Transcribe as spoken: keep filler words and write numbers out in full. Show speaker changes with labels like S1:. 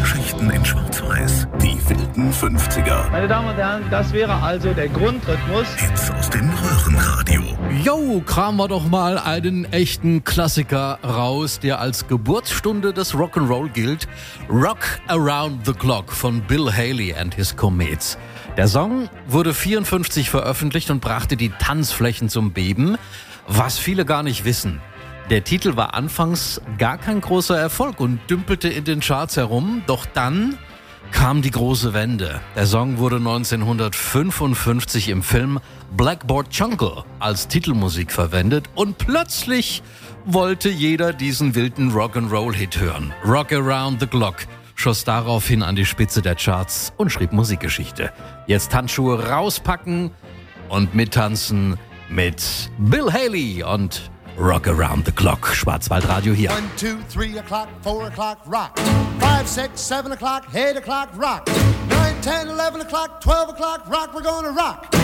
S1: Geschichten in Schwarz-Weiß. Die wilden fünfziger.
S2: Meine Damen und Herren, das wäre also der Grundrhythmus.
S1: Hits aus dem Röhrenradio.
S3: Jo, kramen wir doch mal einen echten Klassiker raus, der als Geburtsstunde des Rock'n'Roll gilt. Rock Around the Clock von Bill Haley and his Comets. Der Song wurde vierundfünfzig veröffentlicht und brachte die Tanzflächen zum Beben. Was viele gar nicht wissen: der Titel war anfangs gar kein großer Erfolg und dümpelte in den Charts herum. Doch dann kam die große Wende. Der Song wurde neunzehnhundertfünfundfünfzig im Film Blackboard Jungle als Titelmusik verwendet und plötzlich wollte jeder diesen wilden Rock'n'Roll-Hit hören. Rock Around the Clock schoss daraufhin an die Spitze der Charts und schrieb Musikgeschichte. Jetzt Handschuhe rauspacken und mittanzen mit Bill Haley und Rock Around the Clock. Schwarzwaldradio hier.
S4: One, two, three o'clock, four o'clock, rock. Five, six, seven o'clock, eight o'clock, rock. Nine, ten, eleven o'clock, twelve o'clock, rock. We're gonna rock.